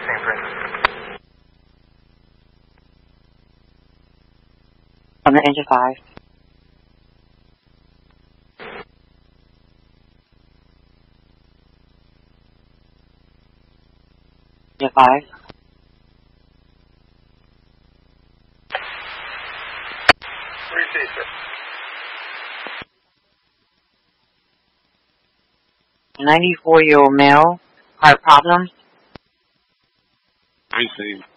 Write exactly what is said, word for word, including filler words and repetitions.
Saint Francis. On the engine five. Engine five. Receive, sir. ninety-four-year-old male, heart problem. Receive.